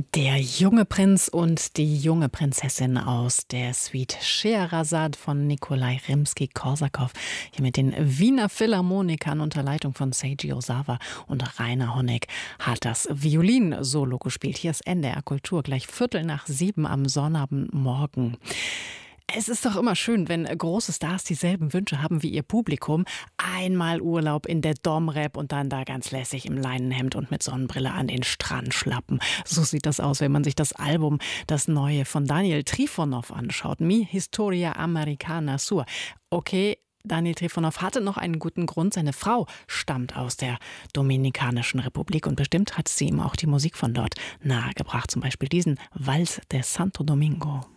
Der junge Prinz und die junge Prinzessin aus der Suite Scheherazad von Nikolai Rimski-Korsakow. Hier mit den Wiener Philharmonikern unter Leitung von Seiji Ozawa und Rainer Honeck hat das Violin-Solo gespielt. Hier ist NDR Kultur, gleich 6:15 am Sonnabendmorgen. Es ist doch immer schön, wenn große Stars dieselben Wünsche haben wie ihr Publikum. Einmal Urlaub in der Domrep und dann da ganz lässig im Leinenhemd und mit Sonnenbrille an den Strand schlappen. So sieht das aus, wenn man sich das Album, das neue von Daniel Trifonov anschaut. Mi Historia Americana Sur. Okay, Daniel Trifonov hatte noch einen guten Grund. Seine Frau stammt aus der Dominikanischen Republik und bestimmt hat sie ihm auch die Musik von dort nahegebracht. Zum Beispiel diesen Vals de Santo Domingo.